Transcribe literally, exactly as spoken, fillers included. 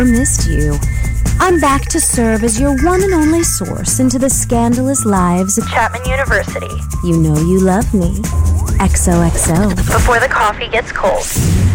missed you. I'm back to serve as your one and only source into the scandalous lives of Chapman University. You know you love me. X O X O. Before the coffee gets cold.